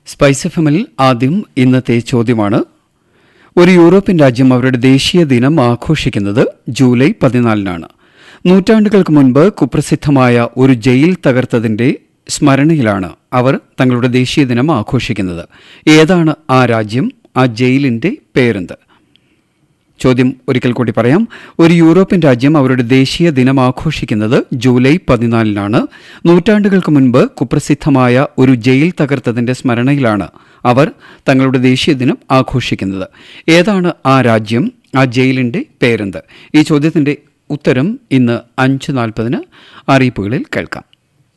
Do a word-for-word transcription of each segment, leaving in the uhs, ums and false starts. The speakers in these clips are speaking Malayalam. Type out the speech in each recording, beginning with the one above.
സ്പൈസ് എഫ് എമ്മിൽ ആദ്യം ഇന്നത്തെ ചോദ്യമാണ്. ഒരു യൂറോപ്യൻ രാജ്യം അവരുടെ ദേശീയ ദിനം ആഘോഷിക്കുന്നത് ജൂലൈ പതിനാലിനാണ്. നൂറ്റാണ്ടുകൾക്ക് മുൻപ് കുപ്രസിദ്ധമായ ഒരു ജയിൽ തകർത്തതിന്റെ സ്മരണയിലാണ് അവർ തങ്ങളുടെ ദേശീയ ദിനം ആഘോഷിക്കുന്നത്. ഏതാണ് ആ രാജ്യം? ആ ജയിലിന്റെ പേരെന്ത്? ചോദ്യം ഒരിക്കൽ കൂടി പറയാം. ഒരു യൂറോപ്യൻ രാജ്യം അവരുടെ ദേശീയ ദിനം ആഘോഷിക്കുന്നത് ജൂലൈ പതിനാലിനാണ്. നൂറ്റാണ്ടുകൾക്ക് മുൻപ് കുപ്രസിദ്ധമായ ഒരു ജയിൽ തകർത്തതിന്റെ സ്മരണയിലാണ് അവർ തങ്ങളുടെ ദേശീയ ദിനം ആഘോഷിക്കുന്നത്. ഏതാണ് ആ രാജ്യം? ആ ജയിലിന്റെ പേരെന്ത്? ഈ ചോദ്യത്തിന്റെ ഉത്തരം ഇന്ന് അഞ്ച് നാൽപ്പതിന് അറിയിപ്പുകളിൽ കേൾക്കാം.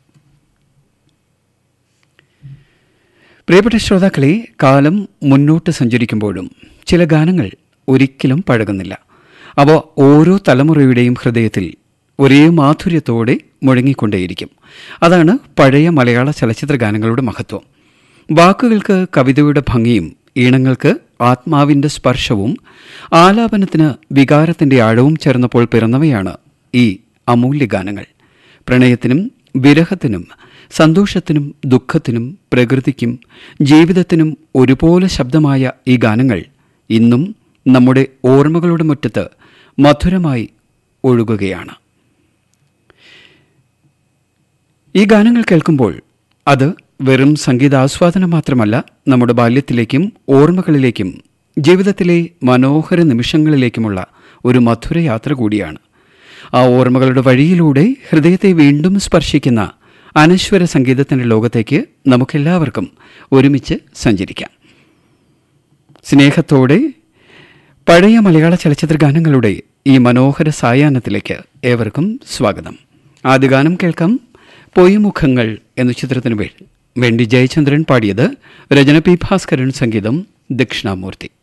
പ്രിയപ്പെട്ട ശ്രോതാക്കളെ, കാലം മുന്നോട്ട് സഞ്ചരിക്കുമ്പോഴും ചില ഗാനങ്ങൾ ഒരിക്കലും പഴകുന്നില്ല. അവ ഓരോ തലമുറയുടെയും ഹൃദയത്തിൽ ഒരേ മാധുര്യത്തോടെ മുഴങ്ങിക്കൊണ്ടേയിരിക്കും. അതാണ് പഴയ മലയാള ചലച്ചിത്ര ഗാനങ്ങളുടെ മഹത്വം. വാക്കുകൾക്ക് കവിതയുടെ ഭംഗിയും ഈണങ്ങൾക്ക് ആത്മാവിന്റെ സ്പർശവും ആലാപനത്തിന് വികാരത്തിന്റെ ആഴവും ചേർന്നപ്പോൾ പിറന്നവയാണ് ഈ അമൂല്യ ഗാനങ്ങൾ. പ്രണയത്തിനും വിരഹത്തിനും സന്തോഷത്തിനും ദുഃഖത്തിനും പ്രകൃതിക്കും ജീവിതത്തിനും ഒരുപോലെ ശബ്ദമായ ഈ ഗാനങ്ങൾ ഇന്നും നമ്മുടെ ഓർമ്മകളുടെ മുറ്റത്ത് മധുരമായി ഒഴുകുകയാണ്. ഈ ഗാനങ്ങൾ കേൾക്കുമ്പോൾ അത് വെറും സംഗീതാസ്വാദനം മാത്രമല്ല, നമ്മുടെ ബാല്യത്തിലേക്കും ഓർമ്മകളിലേക്കും ജീവിതത്തിലെ മനോഹര നിമിഷങ്ങളിലേക്കുമുള്ള ഒരു മധുരയാത്ര കൂടിയാണ്. ആ ഓർമ്മകളുടെ വഴിയിലൂടെ ഹൃദയത്തെ വീണ്ടും സ്പർശിക്കുന്ന അനശ്വര സംഗീതത്തിൻ്റെ ലോകത്തേക്ക് നമുക്കെല്ലാവർക്കും ഒരുമിച്ച് സഞ്ചരിക്കാം. സ്നേഹത്തോടെ പഴയ മലയാള ചലച്ചിത്ര ഗാനങ്ങളുടെ ഈ മനോഹര സായാഹ്നത്തിലേക്ക് ഏവർക്കും സ്വാഗതം. ആദ്യ ഗാനം കേൾക്കാം. പൊയ്മുഖങ്ങൾ എന്ന ചിത്രത്തിനു വേണ്ടി ജയചന്ദ്രൻ പാടിയത്, രചന പി ഭാസ്കരൻ, സംഗീതം ദക്ഷിണാമൂർത്തി.